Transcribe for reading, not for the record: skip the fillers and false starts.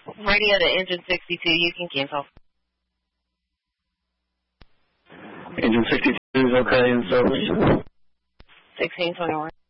Radio to engine 62, you can cancel. Engine 62 is okay in service. 1621.